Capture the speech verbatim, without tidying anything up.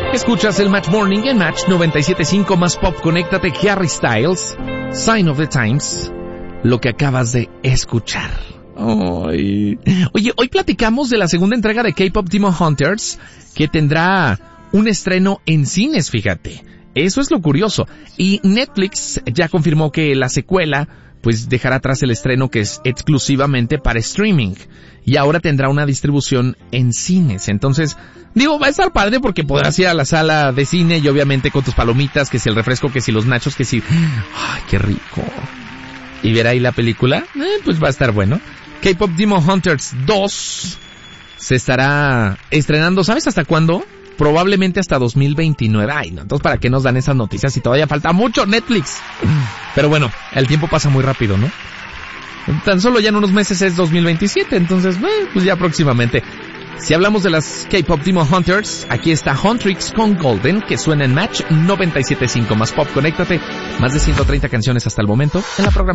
Escuchas el Match Morning en Match noventa y siete punto cinco más pop. Conéctate. Harry Styles, Sign of the Times, lo que acabas de escuchar. Ay. Oye, hoy platicamos de la segunda entrega de K-Pop Demon Hunters, que tendrá un estreno en cines, fíjate. Eso es lo curioso. Y Netflix ya confirmó que la secuela pues dejará atrás el estreno que es exclusivamente para streaming. Y ahora tendrá una distribución en cines. Entonces, digo, va a estar padre porque podrás ir a la sala de cine y obviamente con tus palomitas, que si el refresco, que si los nachos, que si... ¡Ay, qué rico! Y ver ahí la película, eh, pues va a estar bueno. K-Pop Demon Hunters dos se estará estrenando, ¿sabes hasta cuándo? Probablemente hasta dos mil veintinueve. Ay, no, entonces ¿para qué nos dan esas noticias si todavía falta mucho, Netflix? Pero bueno, el tiempo pasa muy rápido, ¿no? Tan solo ya en unos meses es dos mil veintisiete, entonces, bueno, pues ya próximamente. Si hablamos de las K-Pop Demon Hunters, aquí está Huntrix con Golden, que suena en Match noventa y siete punto cinco más pop. Conéctate, más de ciento treinta canciones hasta el momento en la programación.